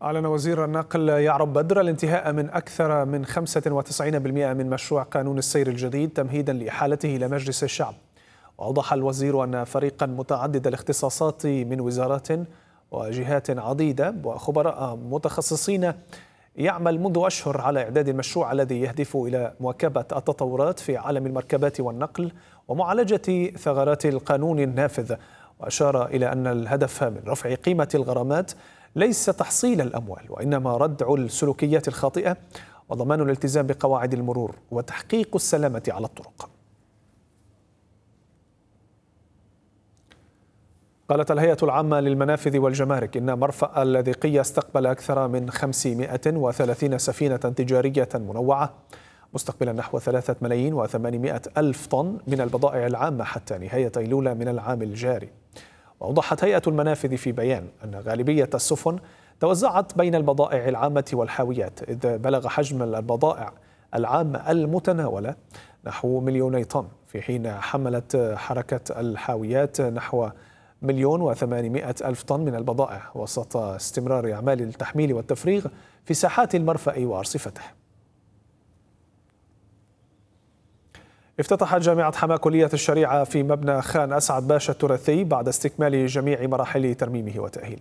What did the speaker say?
أعلن وزير النقل يعرب بدر الانتهاء من أكثر من 95% من مشروع قانون السير الجديد تمهيدا لإحالته إلى مجلس الشعب. وأوضح الوزير أن فريقا متعدد الاختصاصات من وزارات وجهات عديدة وخبراء متخصصين يعمل منذ أشهر على إعداد المشروع الذي يهدف إلى مواكبة التطورات في عالم المركبات والنقل ومعالجة ثغرات القانون النافذ. وأشار إلى أن الهدف من رفع قيمة الغرامات ليس تحصيل الأموال، وإنما ردع السلوكيات الخاطئة وضمان الالتزام بقواعد المرور وتحقيق السلامة على الطرق. قالت الهيئة العامة للمنافذ والجمارك إن مرفأ اللاذقية استقبل أكثر من 530 سفينة تجارية منوعة مستقبلا نحو 3,800,000 طن من البضائع العامة حتى نهاية أيلول من العام الجاري. وأوضحت هيئة المنافذ في بيان أن غالبية السفن توزعت بين البضائع العامة والحاويات، إذ بلغ حجم البضائع العامة المتناولة نحو 2,000,000 طن، في حين حملت حركة الحاويات نحو 1,800,000 طن من البضائع، وسط استمرار أعمال التحميل والتفريغ في ساحات المرفأ وأرصفته. افتتحت جامعة حماة كلية الشريعة في مبنى خان أسعد باشا التراثي بعد استكمال جميع مراحل ترميمه وتأهيله.